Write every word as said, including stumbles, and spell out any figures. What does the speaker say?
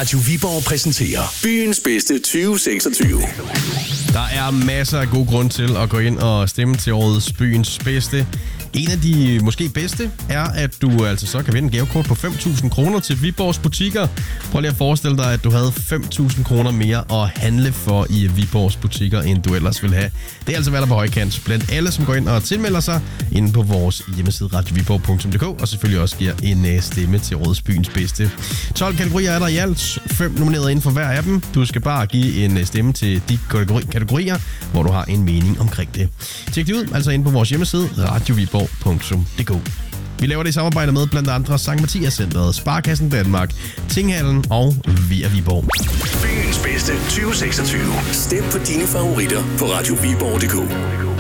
Radio Viborg præsenterer byens bedste tyve seksogtyve. Der er masser af god grund til at gå ind og stemme til årets byens bedste. En af de måske bedste er, at du altså så kan vinde en gavekort på fem tusind kroner til Viborgs butikker. Prøv lige at forestille dig, at du havde fem tusind kroner mere at handle for i Viborgs butikker, end du ellers ville have. Det er altså hvad der på højkant blandt alle, som går ind og tilmelder sig inde på vores hjemmeside radio viborg punktum d k, og selvfølgelig også giver en stemme til årets byens bedste. tolv kategorier er der i alt, fem nomineret inden for hver af dem. Du skal bare give en stemme til de kategorier, hvor du har en mening omkring det. Tjek det ud, altså inde på vores hjemmeside radio viborg punktum d k. Vi laver det i samarbejde med blandt andre Sankt Mathias Centeret, Sparkassen Danmark, Tinghallen og Via Viborg. Byens bedste tyve seksogtyve. Stem på dine favoritter på radio viborg punktum d k.